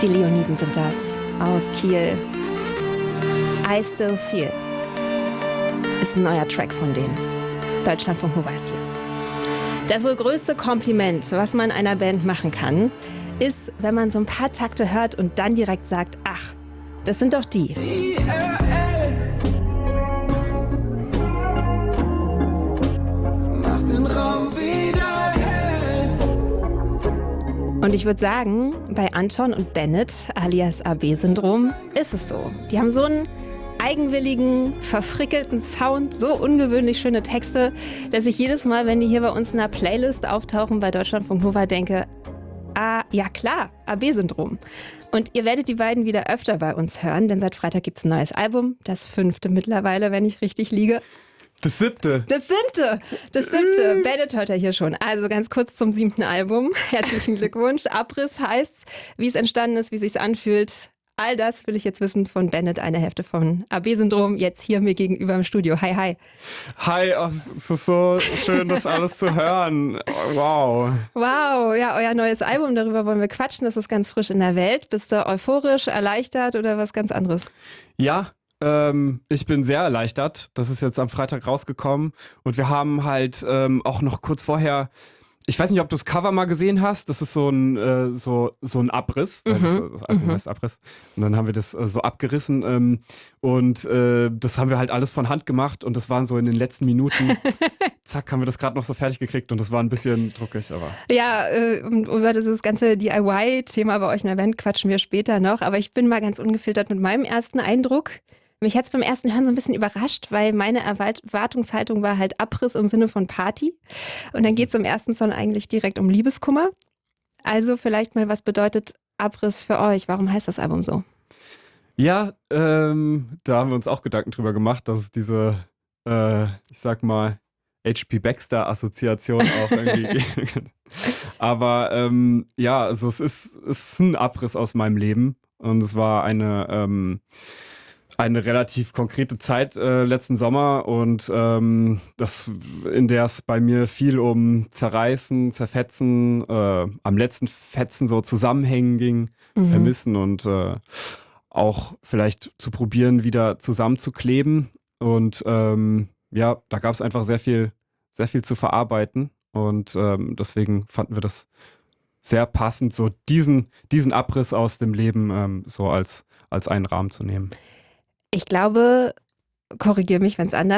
Die Leoniden sind das, aus Kiel. I Still Feel ist ein neuer Track von denen. Deutschlandfunk Nova ist hier. Das wohl größte Kompliment, was man einer Band machen kann, ist, wenn man so ein paar Takte hört und dann direkt sagt, ach, das sind doch die. Mach den Raum wieder hell. Und ich würde sagen, bei Anton und Bennett, alias AB-Syndrom, ist es so. Die haben so einen eigenwilligen, verfrickelten Sound, so ungewöhnlich schöne Texte, dass ich jedes Mal, wenn die hier bei uns in der Playlist auftauchen bei Deutschlandfunk Nova, denke, ah, ja klar, AB-Syndrom. Und ihr werdet die beiden wieder öfter bei uns hören, denn seit Freitag gibt es ein neues Album, das 5. mittlerweile, wenn ich richtig liege. Das 7. Das 7. Bennett hört er hier schon. Also ganz kurz zum 7. Album. Herzlichen Glückwunsch. Abriss heißt's, wie es entstanden ist, wie es sich anfühlt. All das will ich jetzt wissen von Bennett, eine Hälfte von AB-Syndrom, jetzt hier mir gegenüber im Studio. Hi, hi. Hi, oh, es ist so schön, das alles zu hören. Wow. Wow, ja, euer neues Album, darüber wollen wir quatschen. Das ist ganz frisch in der Welt. Bist du euphorisch, erleichtert oder was ganz anderes? Ja, ich bin sehr erleichtert. Das ist jetzt am Freitag rausgekommen. Und wir haben halt auch noch kurz vorher, ich weiß nicht, ob du das Cover mal gesehen hast, das ist so ein Abriss, weil das Album heißt Abriss. Und dann haben wir das so abgerissen und das haben wir halt alles von Hand gemacht und das waren so in den letzten Minuten, zack, haben wir das gerade noch so fertig gekriegt und das war ein bisschen druckig, aber... Ja, über dieses ganze DIY-Thema bei euch in der Band quatschen wir später noch, aber ich bin mal ganz ungefiltert mit meinem ersten Eindruck. Mich hat es beim ersten Hören so ein bisschen überrascht, weil meine Erwartungshaltung war halt Abriss im Sinne von Party. Und dann geht es im ersten Song eigentlich direkt um Liebeskummer. Also vielleicht mal, was bedeutet Abriss für euch? Warum heißt das Album so? Ja, da haben wir uns auch Gedanken drüber gemacht, dass es diese, ich sag mal, H.P. Baxter-Assoziation auch irgendwie geben kann. Aber ja, also es ist ein Abriss aus meinem Leben und es war eine relativ konkrete Zeit letzten Sommer und in der es bei mir viel um Zerreißen, Zerfetzen, am letzten Fetzen so Zusammenhängen ging, Vermissen und auch vielleicht zu probieren, wieder zusammenzukleben. Und ja, da gab es einfach sehr viel zu verarbeiten und deswegen fanden wir das sehr passend, so diesen Abriss aus dem Leben so als einen Rahmen zu nehmen. Ich glaube, korrigiere mich, wenn es anders